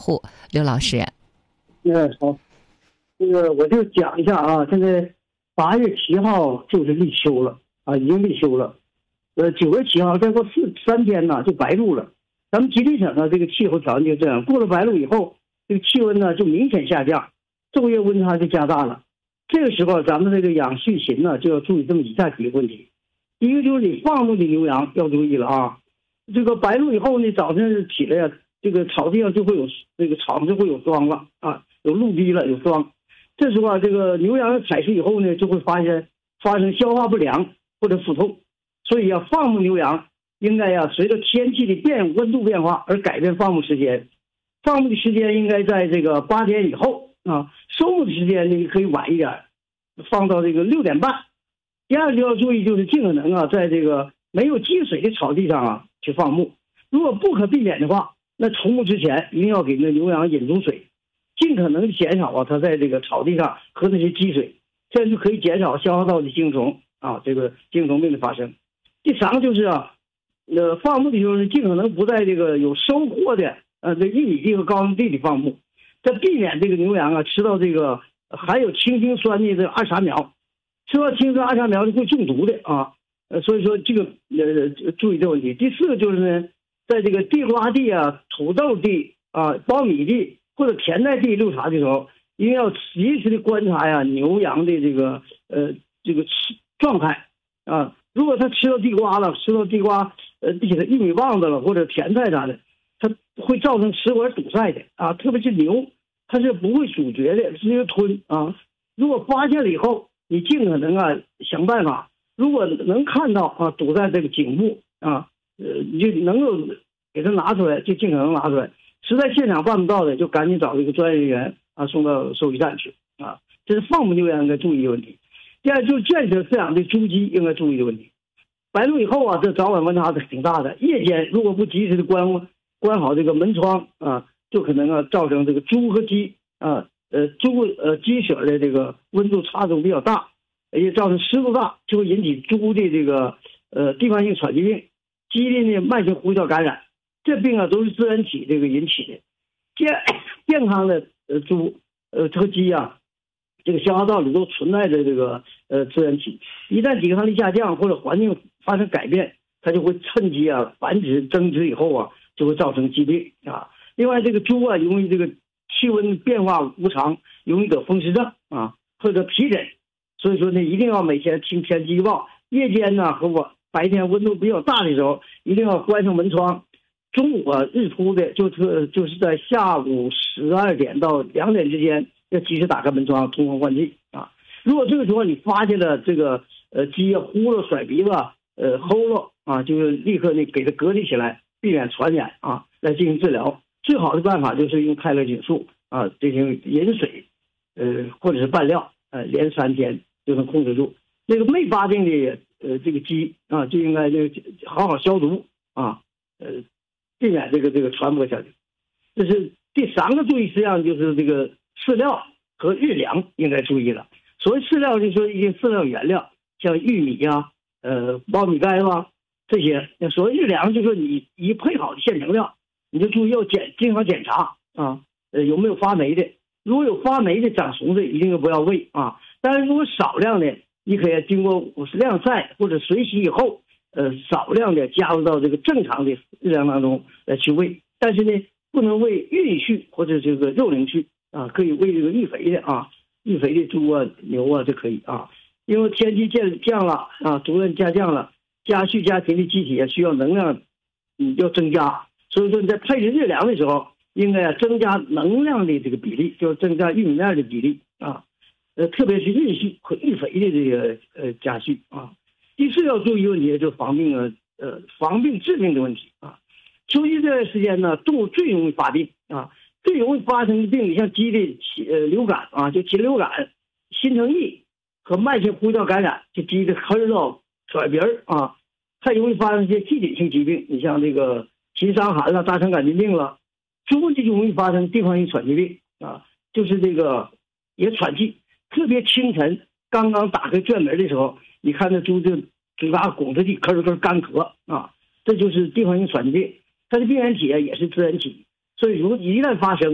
护。刘老师， 好，这个我就讲一下啊，现在8月7号就是立秋了啊，已经立秋了。9月7号再过3天呢就白露了。咱们吉林省呢这个气候条件就这样，过了白露以后，这个气温呢就明显下降，昼夜温差就加大了。这个时候咱们这个养畜禽呢就要注意这么以下几个问题。第一个就是你放牧的牛羊要注意了啊，这个白露以后呢，早晨起来呀，这个草地上就会有这个草就会有霜了啊，有露滴了，有霜。这时候啊，这个牛羊采食以后呢，就会发生消化不良或者腹痛，所以啊，放牧牛羊应该呀，随着天气的温度变化而改变放牧时间。放牧的时间应该在这个8点以后啊，收牧的时间呢可以晚一点，放到这个6点半。第二就要注意，就是尽可能啊，在这个没有积水的草地上啊去放牧。如果不可避免的话，那从牧之前一定要给那牛羊饮足水，尽可能减少啊它在这个草地上喝那些积水，这样就可以减少消化道的精虫啊这个精虫病的发生。第3个就是啊，放牧的时候尽可能不在这个有收获的这玉米地和高粱地里放牧，这避免这个牛羊啊吃到这个含有氢氰酸的这个二茬苗，吃到氢酸二茬苗是会中毒的啊。所以说这个注意这个问题。第4个就是呢，在这个地瓜地啊、土豆地啊、苞米地或者甜菜地溜查的时候，一定要及时的观察呀牛羊的这个状态啊。如果它吃到地瓜了，吃到地瓜地下的玉米棒子了或者甜菜啥的，它会造成食管堵塞的啊。特别是牛，它是不会咀嚼的，直接吞啊。如果发现了以后，你尽可能啊想办法，如果能看到啊堵在这个颈部啊，你就能够给它拿出来，就尽可能拿出来。实在现场办不到的，就赶紧找这个专业人员啊送到兽医站去啊。这是放牧牛羊应该注意的问题。第二就是圈舍饲养的猪鸡应该注意的问题。白露以后啊，这早晚温差是挺大的，夜间如果不及时的关好这个门窗啊，就可能啊造成这个猪和鸡啊鸡舍的这个温度差度比较大，而且造成湿度大，就会引起猪的这个地方性喘气病，鸡的呢慢性呼吸道感染，这病啊都是自然体这个引起的。健康的猪和鸡啊，这个消化道里都存在着这个自然体，一旦抵抗力下降或者环境发生改变，它就会趁机啊繁殖增殖以后啊，就会造成疾病啊。另外这个猪啊容易这个气温变化无常，容易得风湿症啊或者皮疹，所以说呢一定要每天听天气预报，夜间呢和白天温度比较大的时候一定要关上门窗。中午啊日出的就是在下午12点到2点之间要及时打开门窗通风换气啊。如果这个时候你发现了这个鸡呼噜甩鼻子齁了啊，就是立刻给它隔离起来，避免传染啊，来进行治疗。最好的办法就是用泰勒菌素啊进行饮水或者是拌料连3天就能控制住。那个没发病的这个鸡啊就应该好好消毒啊避免这个传播下去。这是第3个注意事项，就是这个饲料和日粮应该注意了。所谓饲料就是说一些饲料原料，像玉米啊、苞米秆啊这些。所谓日粮就是说你一配好的现成料，你就注意要经常检查啊，有没有发霉的。如果有发霉的、长虫子，一定不要喂啊。但是如果少量的，你可以经过晾晒或者水洗以后，少量的加入到这个正常的日粮当中来去喂。但是呢，不能喂育畜或者这个肉龄畜啊，可以喂这个育肥的啊，育肥的猪啊、牛啊就可以啊。因为天气降了啊，逐渐下降了，家畜家禽的机体需要能量，要增加。所以说你在配置日粮的时候，应该增加能量的这个比例，就增加玉米面的比例啊。特别是日畜和育肥的这个家畜啊。第4要注意问题就是防病治病的问题啊。秋季这段时间呢，动物最容易发病啊，最容易发生的病，像鸡的流感啊，就禽流感、新城疫和慢性呼吸道感染，就鸡的咳嗽、甩鼻儿啊，还容易发生一些季节性疾病，你像这个禽伤寒了、大肠杆菌病了。猪就容易发生地方性喘气病啊，就是这个也喘气。特别清晨刚刚打开圈门的时候，你看那猪就嘴巴拱着地，咳咳干咳啊，这就是地方性喘气病。它的病原体也是自然体，所以如果一旦发生